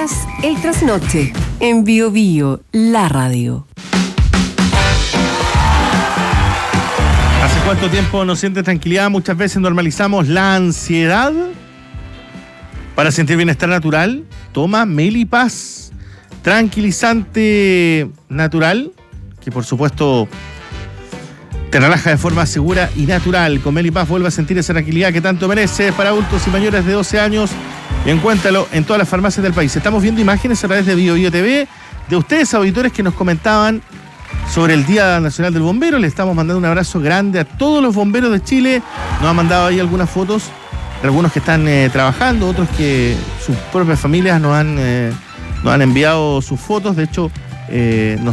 Escuchas El Trasnoche en Bio Bio, la radio. ¿Hace cuánto tiempo no sientes tranquilidad? Muchas veces normalizamos la ansiedad. Para sentir bienestar natural, toma Melipaz, tranquilizante natural, que por supuesto te relaja de forma segura y natural. Con Melipaz vuelve a sentir esa tranquilidad que tanto mereces. Para adultos y mayores de 12 años, y encuéntralo en todas las farmacias del país. Estamos viendo imágenes a través de Bio Bio TV de ustedes, auditores, que nos comentaban sobre el Día Nacional del Bombero. Le estamos mandando un abrazo grande a todos los bomberos de Chile. Nos han mandado ahí algunas fotos, algunos que están trabajando, otros que sus propias familias nos han enviado sus fotos. De hecho, nos